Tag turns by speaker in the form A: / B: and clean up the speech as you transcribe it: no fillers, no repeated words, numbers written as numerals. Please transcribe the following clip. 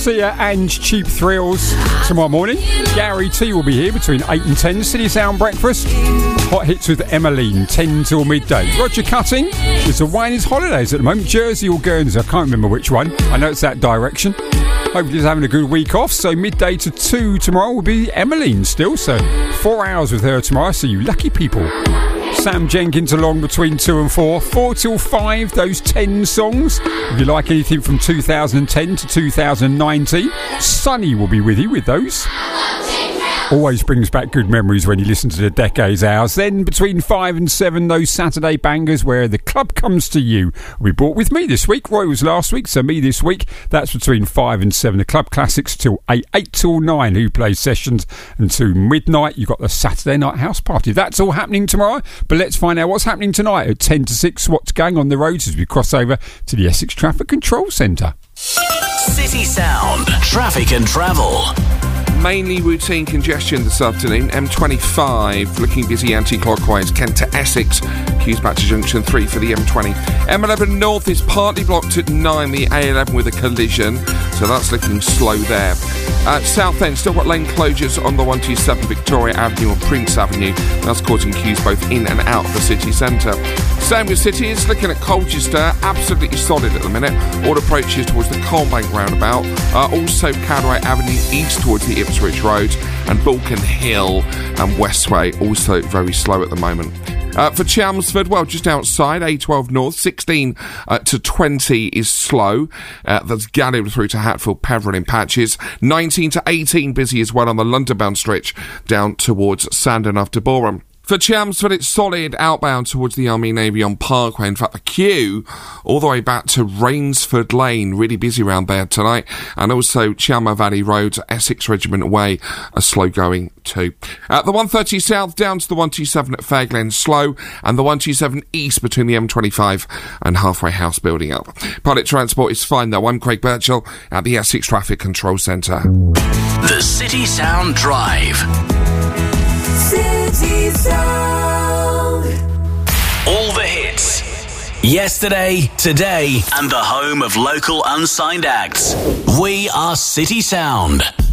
A: Sia and Cheap Thrills tomorrow morning. Gary T will be here between 8 and 10. City Sound Breakfast. Hot hits with Emmeline, 10 till midday. Roger Cutting is away on his holidays at the moment. Jersey or Guernsey, I can't remember which one. I know it's that direction. Hopefully he's having a good week off. So midday to 2 tomorrow will be Emmeline still. So 4 hours with her tomorrow. So you lucky people. Sam Jenkins along between 2 and 4. 4 till 5, those 10 songs. If you like anything from 2010 to 2019, Sonny will be with you with those. Always brings back good memories when you listen to the Decades Hours. Then between 5 and 7, those Saturday bangers where the club comes to you. We brought with me this week. Roy was last week, so me this week. That's between 5 and 7. The club classics till 8 till 9. Who plays sessions until midnight? You've got the Saturday night house party. That's all happening tomorrow. But let's find out what's happening tonight at 10 to 6. What's going on the roads as we cross over to the Essex Traffic Control Centre.
B: City Sound Traffic and Travel.
C: Mainly routine congestion this afternoon. M25 looking busy anti-clockwise. Kent to Essex. Queues back to junction 3 for the M20. M11 North is partly blocked at 9. The A11 with a collision, so that's looking slow there. Southend still got lane closures on the 127 Victoria Avenue and Prince Avenue. That's causing queues both in and out of the city centre. Same with cities. Looking at Colchester, absolutely solid at the minute. All approaches towards the Coalbank roundabout. Also Cartwright Avenue east towards the Ipswich Road, and Balkan Hill and Westway also very slow at the moment. For Chelmsford, well, just outside, A12 North, 16 to 20 is slow. That's Galloway through to Hatfield, Peveril in patches. 19 to 18 busy as well on the London-bound stretch down towards Sandon after Boreham. For Chelmsford, it's solid outbound towards the Army Navy on Parkway. In fact, the queue all the way back to Rainsford Lane, really busy around there tonight. And also Chelmer Valley Road, Essex Regiment Way, are slow going too. The 130 South down to the 127 at Fair Glen, slow. And the 127 East between the M25 and Halfway House building up. Public transport is fine though. I'm Craig Birchall at the Essex Traffic Control Centre.
B: The City Sound Drive.
D: City Sound.
B: All the hits. Yesterday, today, and the home of local unsigned acts. We are City Sound.